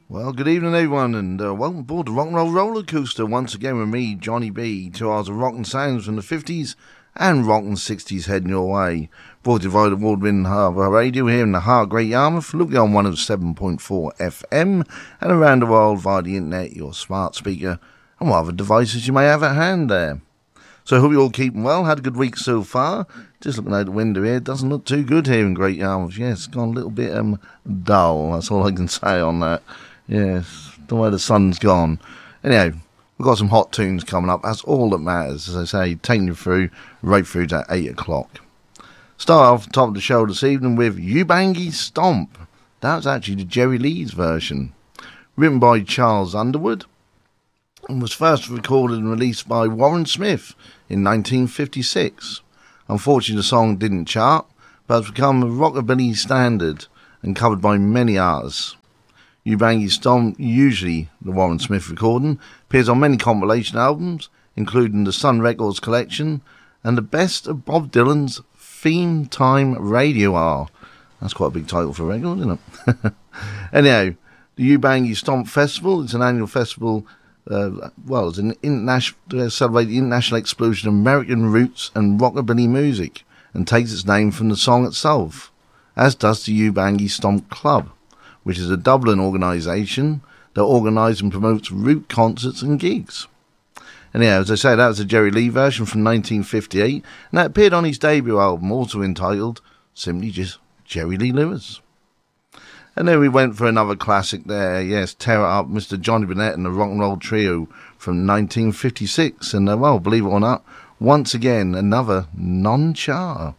Well, good evening, everyone, and welcome aboard the Rock and Roll Roller Coaster once again with me, Johnny B. 2 hours of rock and sounds from the 50s and rock and 60s heading your way. Brought to you by the award-winning Harbour Radio here in the heart of Great Yarmouth, looking on 107.4 FM and around the world via the internet, your smart speaker, and what other devices you may have at hand there. So I hope you're all keeping well, had a good week so far. Just looking out the window here, it doesn't look too good here in Great Yarmouth. Yes, it's gone a little bit dull, that's all I can say on that. Yes, the way the sun's gone. Anyhow, we've got some hot tunes coming up. That's all that matters, as I say, taking you through, right through to 8 o'clock. Start off the top of the show this evening with Ubangi Stomp. That's actually the Jerry Lee's version. Written by Charles Underwood and was first recorded and released by Warren Smith in 1956. Unfortunately, the song didn't chart, but has become a rockabilly standard and covered by many artists. Ubangi Stomp, usually the Warren Smith recording, appears on many compilation albums, including the Sun Records collection and the best of Bob Dylan's Theme Time Radio Hour. That's quite a big title for a record, isn't it? Anyhow, the Ubangi Stomp Festival is an annual festival, it's an international to celebrate the international explosion of American roots and rockabilly music, and takes its name from the song itself, as does the Ubangi Stomp Club, which is a Dublin organisation that organises and promotes root concerts and gigs. Anyhow, as I say, that was a Jerry Lee version from 1958, and that appeared on his debut album, also entitled simply just Jerry Lee Lewis. And then we went for another classic there, yes, Tear It Up, Mr. Johnny Burnett and the Rock and Roll Trio from 1956, and well, believe it or not, once again, another non-charter.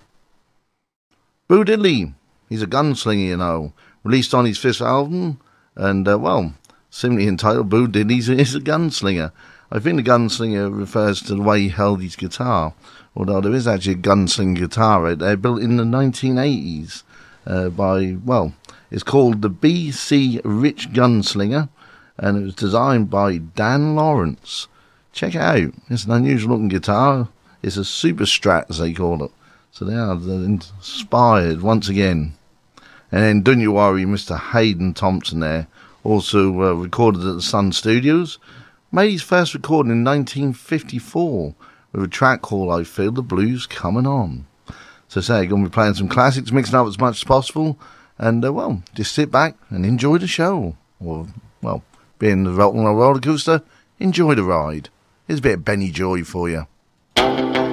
Bo Diddley, he's a gunslinger, you know, released on his fifth album, and, simply entitled Bo Diddley is a Gunslinger. I think the gunslinger refers to the way he held his guitar, although there is actually a gunslinger guitar right there, built in the 1980s it's called the B.C. Rich Gunslinger, and it was designed by Dan Lawrence. Check it out. It's an unusual looking guitar. It's a super strat, as they call it. So they're inspired once again. And then Don't You Worry, Mr. Hayden Thompson there, also recorded at the Sun Studios, made his first recording in 1954 with a track called I Feel the Blues Coming On. So say, going to be playing some classics, mixing up as much as possible, and just sit back and enjoy the show. Or, being the Rock and Roll Roller Coaster, enjoy the ride. Here's a bit of Benny Joy for you.